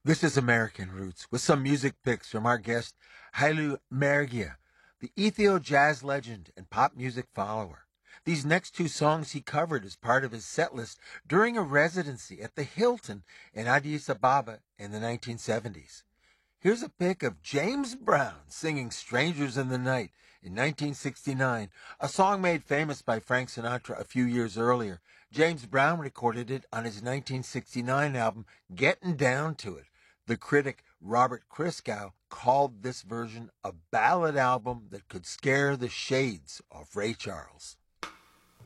This is American Roots with some music picks from our guest, Hailu Mergia, the Ethio jazz legend and pop music follower. These next two songs he covered as part of his setlist during a residency at the Hilton in Addis Ababa in the 1970s. Here's a pick of James Brown singing Strangers in the Night in 1969, a song made famous by Frank Sinatra a few years earlier. James Brown recorded it on his 1969 album, Getting Down to It. The critic Robert Christgau called this version a ballad album that could scare the shades off Ray Charles.